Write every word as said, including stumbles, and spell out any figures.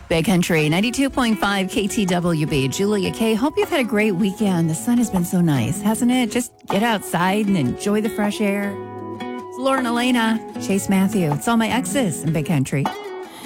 Bay Country, ninety-two point five K T W B. Julia K. Hope you've had a great weekend. The sun has been so nice, hasn't it? Just get outside and enjoy the fresh air. It's Lauren Elena, Chase Matthew. It's all my exes in Bay Country.